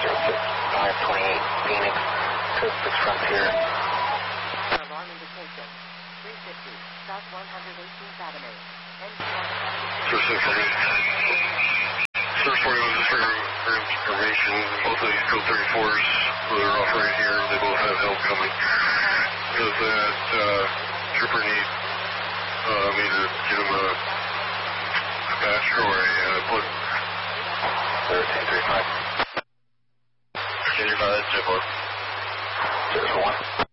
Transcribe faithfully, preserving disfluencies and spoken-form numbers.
zero six five twenty-eight Phoenix, Coast Frontier. Alarm indication, three fifty South one hundred eighteenth Avenue. Sir six forty. Sir forty-one, just for, for information, both of these Code thirty-fours that are operating here, they both have help coming. Does that uh, trooper need uh, me to give him a, a patch or a uh, plug? thirteen three five. Virginia five, Jet four. zero one.